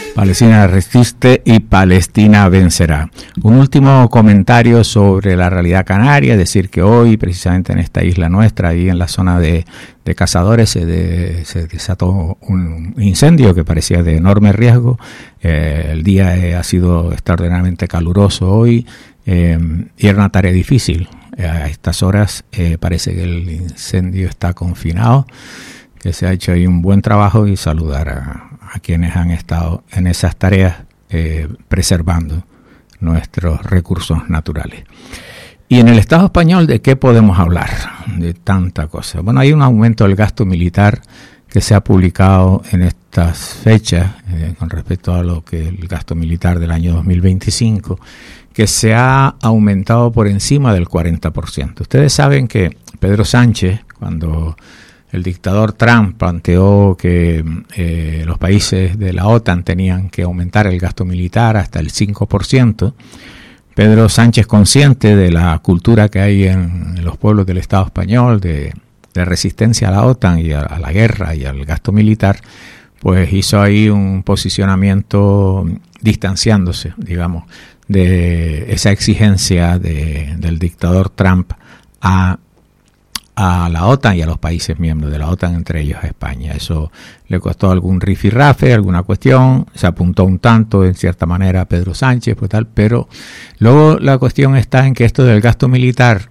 Palestina resiste y Palestina vencerá. Un último comentario sobre la realidad canaria, decir que hoy, precisamente en esta isla nuestra, ahí en la zona de Cazadores, se desató un incendio que parecía de enorme riesgo. El día ha sido extraordinariamente caluroso hoy y era una tarea difícil. A estas horas parece que el incendio está confinado, que se ha hecho ahí un buen trabajo, y saludar a quienes han estado en esas tareas preservando nuestros recursos naturales. Y en el Estado español, ¿de qué podemos hablar? De tanta cosa. Bueno, hay un aumento del gasto militar que se ha publicado en estas fechas con respecto a lo que el gasto militar del año 2025, que se ha aumentado por encima del 40%. Ustedes saben que Pedro Sánchez, cuando el dictador Trump planteó que los países de la OTAN tenían que aumentar el gasto militar hasta el 5%, Pedro Sánchez, consciente de la cultura que hay en los pueblos del Estado español, de resistencia a la OTAN y a la guerra y al gasto militar, pues hizo ahí un posicionamiento distanciándose, digamos, de esa exigencia del dictador Trump a la OTAN y a los países miembros de la OTAN, entre ellos a España. Eso le costó algún rifirrafe, alguna cuestión, se apuntó un tanto en cierta manera a Pedro Sánchez, pues tal, pero luego la cuestión está en que esto del gasto militar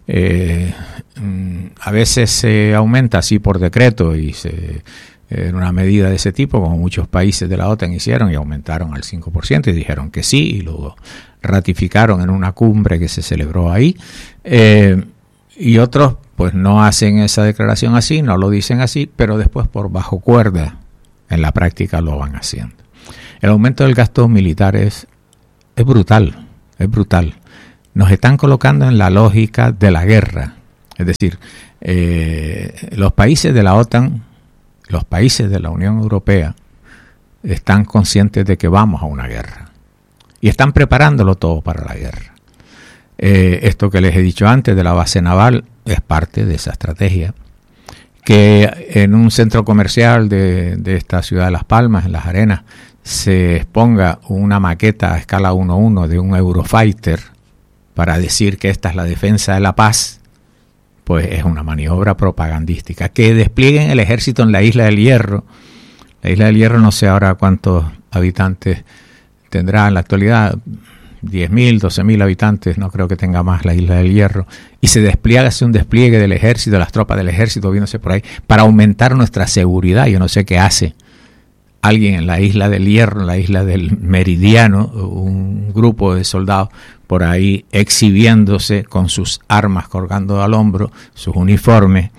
a veces se aumenta así por decreto y en una medida de ese tipo, como muchos países de la OTAN hicieron, y aumentaron al 5% y dijeron que sí, y luego ratificaron en una cumbre que se celebró ahí, y otros pues no hacen esa declaración así, no lo dicen así, pero después por bajo cuerda en la práctica lo van haciendo. El aumento del gasto militar es brutal, es brutal. Nos están colocando en la lógica de la guerra. Es decir, los países de la OTAN, los países de la Unión Europea, están conscientes de que vamos a una guerra y están preparándolo todo para la guerra. Esto que les he dicho antes de la base naval es parte de esa estrategia. Que en un centro comercial de esta ciudad de Las Palmas, en Las Arenas, se exponga una maqueta a escala 1:1 de un Eurofighter para decir que esta es la defensa de la paz, pues es una maniobra propagandística. Que desplieguen el ejército en la Isla del Hierro. La Isla del Hierro no sé ahora cuántos habitantes tendrá en la actualidad, 10.000, 12.000 habitantes, no creo que tenga más la Isla del Hierro, y se hace un despliegue del ejército, de las tropas del ejército, viéndose por ahí, para aumentar nuestra seguridad. Yo no sé qué hace alguien en la Isla del Hierro, en la Isla del Meridiano, un grupo de soldados por ahí exhibiéndose con sus armas colgando al hombro, sus uniformes,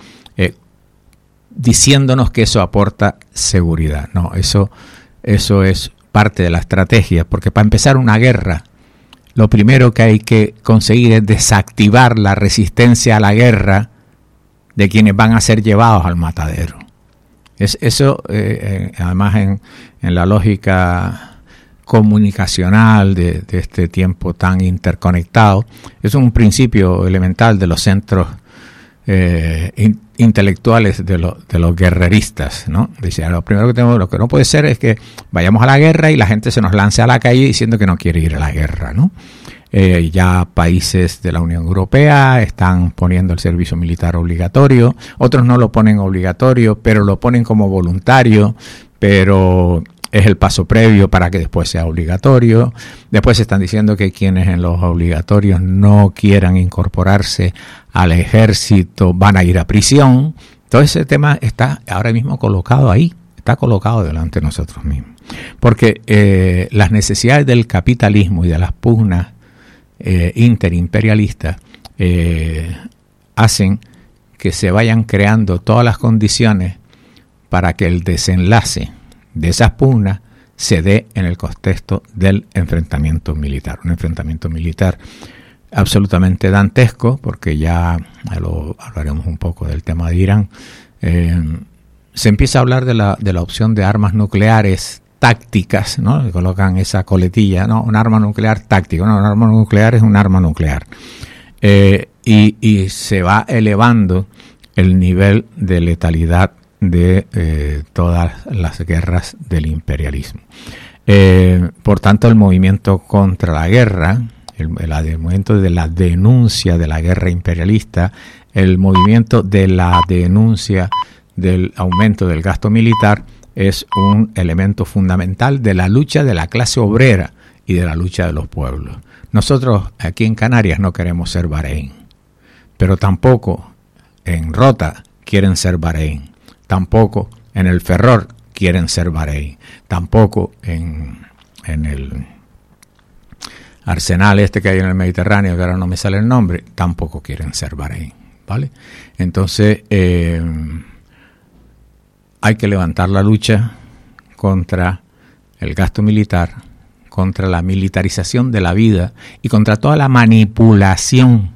diciéndonos que eso aporta seguridad. No, eso es parte de la estrategia, porque para empezar una guerra, lo primero que hay que conseguir es desactivar la resistencia a la guerra de quienes van a ser llevados al matadero. Eso, además, en la lógica comunicacional de este tiempo tan interconectado, es un principio elemental de los centros intelectuales de los guerreristas, ¿no? Dice, lo primero lo que no puede ser es que vayamos a la guerra y la gente se nos lance a la calle diciendo que no quiere ir a la guerra, ¿no? Ya países de la Unión Europea están poniendo el servicio militar obligatorio, otros no lo ponen obligatorio, pero lo ponen como voluntario, pero es el paso previo para que después sea obligatorio. Después están diciendo que quienes en los obligatorios no quieran incorporarse al ejército van a ir a prisión. Todo ese tema está ahora mismo colocado ahí, está colocado delante de nosotros mismos. Porque las necesidades del capitalismo y de las pugnas interimperialistas hacen que se vayan creando todas las condiciones para que el desenlace de esas pugnas se dé en el contexto del enfrentamiento militar. Un enfrentamiento militar absolutamente dantesco, porque ya lo hablaremos un poco del tema de Irán. Se empieza a hablar de la opción de armas nucleares tácticas, ¿no? Le colocan esa coletilla, ¿no? Un arma nuclear táctica. No, un arma nuclear es un arma nuclear. Y se va elevando el nivel de letalidad de todas las guerras del imperialismo. Por tanto, el movimiento contra la guerra, el movimiento de la denuncia de la guerra imperialista, el movimiento de la denuncia del aumento del gasto militar, es un elemento fundamental de la lucha de la clase obrera y de la lucha de los pueblos. Nosotros aquí en Canarias no queremos ser Bahrein, pero tampoco en Rota quieren ser Bahrein, tampoco en el Ferrol quieren ser Bahrein, tampoco en el arsenal este que hay en el Mediterráneo, que ahora no me sale el nombre, tampoco quieren ser Bahrein, ¿vale? Entonces hay que levantar la lucha contra el gasto militar, contra la militarización de la vida y contra toda la manipulación,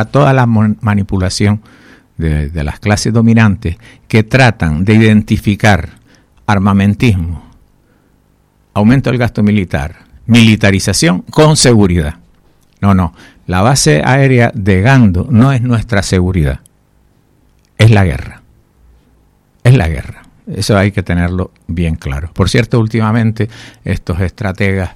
de las clases dominantes que tratan de identificar armamentismo, aumento del gasto militar, militarización con seguridad. No, la base aérea de Gando no es nuestra seguridad, es la guerra. Es la guerra. Eso hay que tenerlo bien claro. Por cierto, últimamente estos estrategas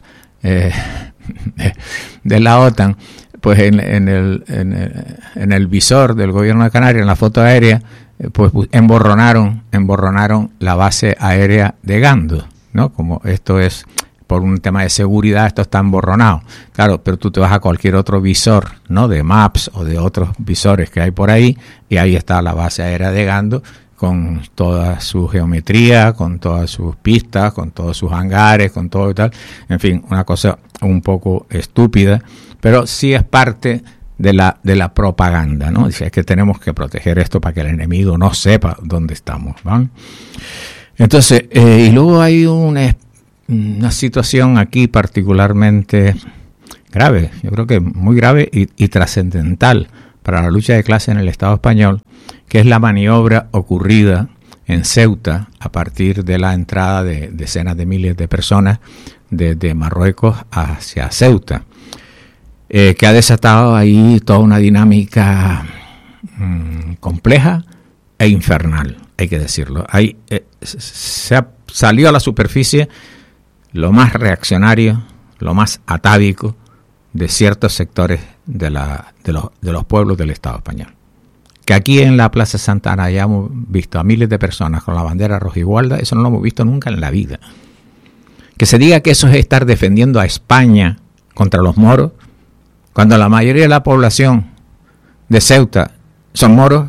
de la OTAN, pues en el visor del gobierno de Canarias, en la foto aérea, pues emborronaron la base aérea de Gando, ¿no? Como esto es por un tema de seguridad, esto está emborronado. Claro, pero tú te vas a cualquier otro visor, ¿no? De Maps o de otros visores que hay por ahí, y ahí está la base aérea de Gando, con toda su geometría, con todas sus pistas, con todos sus hangares, con todo y tal. En fin, una cosa un poco estúpida, pero sí es parte de la propaganda, ¿no? Dice que tenemos que proteger esto para que el enemigo no sepa dónde estamos, ¿van? Entonces, y luego hay una situación aquí particularmente grave, yo creo que muy grave y trascendental para la lucha de clase en el Estado español, que es la maniobra ocurrida en Ceuta a partir de la entrada de decenas de miles de personas desde Marruecos hacia Ceuta, que ha desatado ahí toda una dinámica compleja e infernal, hay que decirlo. Ahí se ha salido a la superficie lo más reaccionario, lo más atávico de ciertos sectores de los pueblos del Estado español. Que aquí en la Plaza Santa Ana hayamos visto a miles de personas con la bandera rojigualda, eso no lo hemos visto nunca en la vida. Que se diga que eso es estar defendiendo a España contra los moros, cuando la mayoría de la población de Ceuta son moros,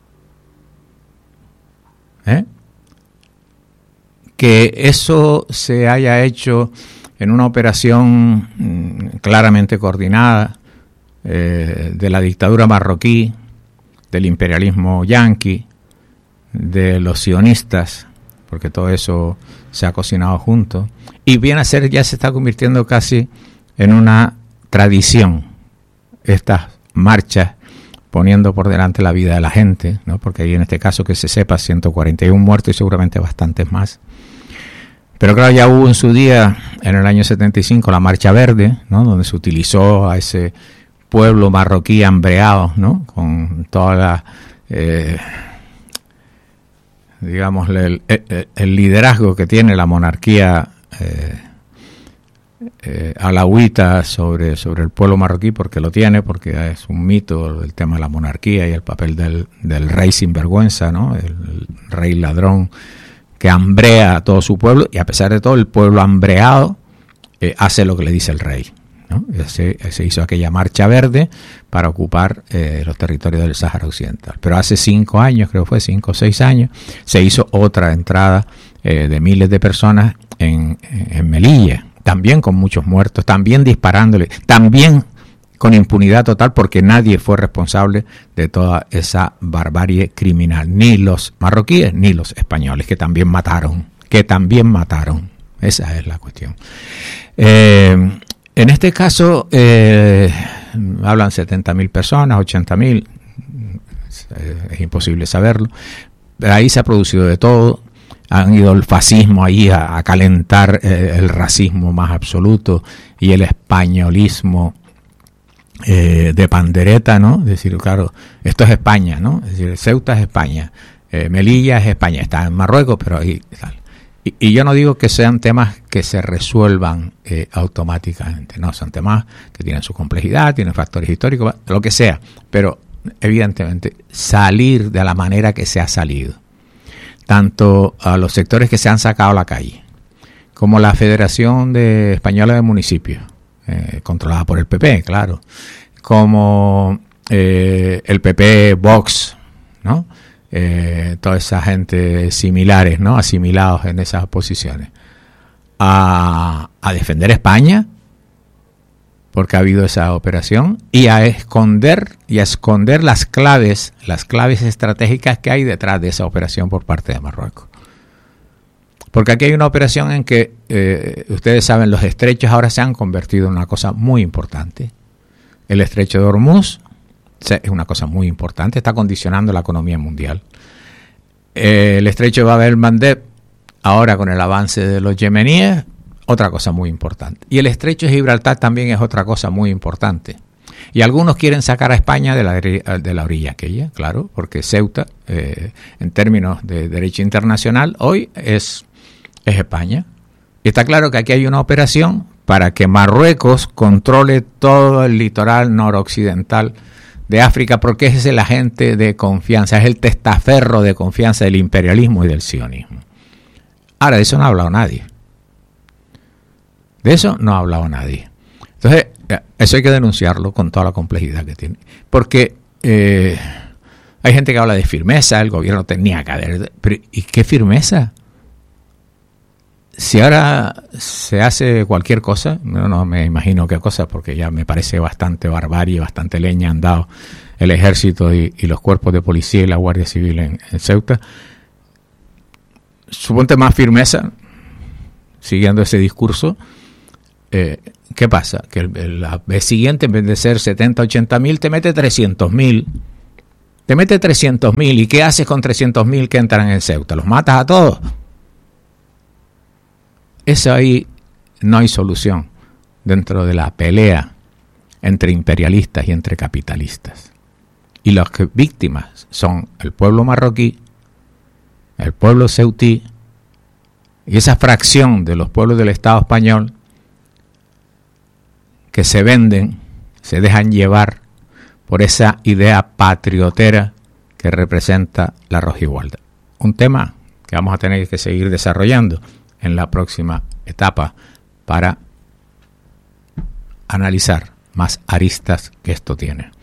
que eso se haya hecho en una operación claramente coordinada de la dictadura marroquí, del imperialismo yanqui, de los sionistas, porque todo eso se ha cocinado junto, y viene a ser, ya se está convirtiendo casi en una tradición, estas marchas poniendo por delante la vida de la gente, ¿no? Porque ahí en este caso, que se sepa, 141 muertos y seguramente bastantes más. Pero claro, ya hubo en su día, en el año 75, la Marcha Verde, ¿no? Donde se utilizó a ese pueblo marroquí hambreado, ¿no? Con toda la, digamos, el liderazgo que tiene la monarquía alauita sobre el pueblo marroquí, porque lo tiene, porque es un mito el tema de la monarquía y el papel del rey sinvergüenza, ¿no? El rey ladrón que hambrea a todo su pueblo, y a pesar de todo, el pueblo hambreado hace lo que le dice el rey, ¿no? Se hizo aquella Marcha Verde para ocupar los territorios del Sáhara Occidental. Pero hace 5 años, creo que fue 5 o 6 años, se hizo otra entrada de miles de personas en Melilla, también con muchos muertos, también disparándole, también con impunidad total, porque nadie fue responsable de toda esa barbarie criminal, ni los marroquíes ni los españoles, que también mataron. Esa es la cuestión. En este caso hablan 70.000 personas, 80.000, es imposible saberlo, pero ahí se ha producido de todo. Han ido el fascismo ahí a calentar el racismo más absoluto y el españolismo de pandereta, ¿no? Es decir, claro, esto es España, ¿no? Es decir, Ceuta es España, Melilla es España, está en Marruecos, pero ahí tal. Y yo no digo que sean temas que se resuelvan automáticamente, no, son temas que tienen su complejidad, tienen factores históricos, lo que sea, pero evidentemente salir de la manera que se ha salido, tanto a los sectores que se han sacado a la calle, como la Federación Española de Municipios, controlada por el PP, claro, como el PP Vox, ¿no? Toda esa gente similares, ¿no? Asimilados en esas posiciones, a defender España, porque ha habido esa operación, y a esconder las claves estratégicas que hay detrás de esa operación por parte de Marruecos. Porque aquí hay una operación en que, ustedes saben, los estrechos ahora se han convertido en una cosa muy importante. El estrecho de Hormuz es una cosa muy importante, está condicionando la economía mundial. El estrecho de Bab el-Mandeb, ahora con el avance de los yemeníes, otra cosa muy importante. Y el estrecho de Gibraltar también es otra cosa muy importante. Y algunos quieren sacar a España de la orilla aquella, claro, porque Ceuta, en términos de derecho internacional, hoy es España. Y está claro que aquí hay una operación para que Marruecos controle todo el litoral noroccidental de África, porque ese es el agente de confianza, es el testaferro de confianza del imperialismo y del sionismo. Ahora, de eso no ha hablado nadie. De eso no ha hablado nadie. Entonces, eso hay que denunciarlo con toda la complejidad que tiene. Porque hay gente que habla de firmeza, el gobierno tenía que haber... Pero, ¿y qué firmeza? Si ahora se hace cualquier cosa, no me imagino qué cosa, porque ya me parece bastante barbarie, bastante leña han dado el ejército y los cuerpos de policía y la Guardia Civil en Ceuta. Suponte más firmeza, siguiendo ese discurso. ¿Qué pasa? Que la vez siguiente, en vez de ser 70, 80 mil, te mete 300 mil. Te mete 300 mil. ¿Y qué haces con 300 mil que entran en Ceuta? ¿Los matas a todos? Eso ahí no hay solución dentro de la pelea entre imperialistas y entre capitalistas. Y las víctimas son el pueblo marroquí, el pueblo ceutí y esa fracción de los pueblos del Estado español que se venden, se dejan llevar por esa idea patriotera que representa la rojigualdad. Un tema que vamos a tener que seguir desarrollando en la próxima etapa para analizar más aristas que esto tiene.